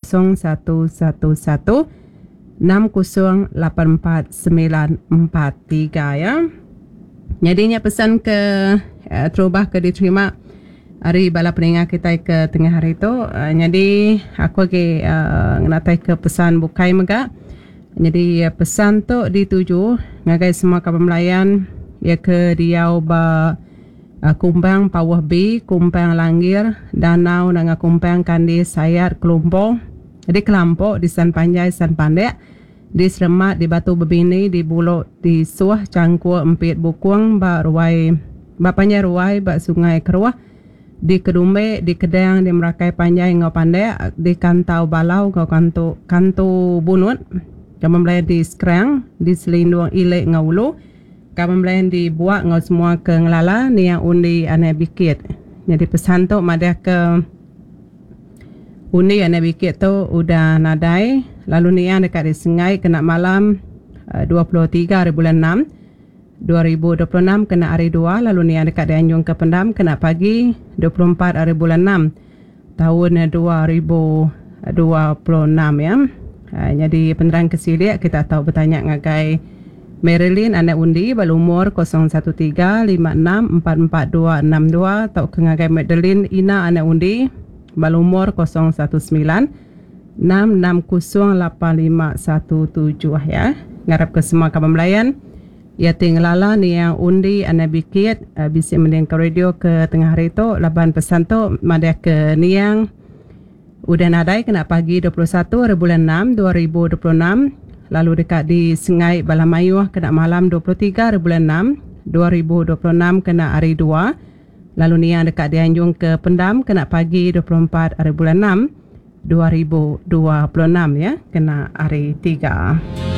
608493 ya. Jadinya pesan ke terubah ke diterima hari bala peningat kita ke tengah hari tu. Jadi aku lagi ngatai ke pesan bukai mega. Jadi pesan tu dituju ngagai semua kapal melayan ya ke Riau ba Kumbang Pawah B, Kumbang Langir, Danau dengan Kumbang Kandi Sayat Kelompok. Jadi kelompok di San Panjai, San Pandek, di Seremat, di Batu Bebini, di Bulok, di Suah, Cangkua, Empit Bukuang, ba Ruai, ba Panjai Ruai, ba Sungai Keruah, di Kedumbe, di Kedang, di Merakai Panjai Ngau Pandek, di Kantau Balau, Ngau Kantu Bunut, kami melayan di Skrang, di Selindung Ilek Ngau Ulu, kami melayan di Buak Ngau semua ke Ngelala, ni yang undi aneh bikit. Jadi pesan tu madah ke undi aneh bikit tu udah nadai, lalu ni yang dekat di Sengai kena malam 23 hari bulan 6 2026 kena hari 2, lalu ni yang dekat di Anjung ke Pendam kena pagi 24 hari bulan 6 tahun 2026 ya. Jadi penerang kesilik kita tahu bertanya ngagai Marilyn anak undi balumur 0135644262 atau ke ngagai Madeline Ina anak undi balumur 0196608517 ya. Ngarap ke semua kawan melayan ya tinggalala ni yang undi anak bikit bisa mending ke radio ke tengah hari tu laban pesan tu madah ke ni yang udah nadai kena pagi 21 hari bulan 6 2026, lalu dekat di Sengai Balamayuh kena malam 23 hari bulan 6 2026 kena hari 2, lalu ni yang dekat di Anjung ke Pendam kena pagi 24 hari bulan 6 2026 ya kena hari 3.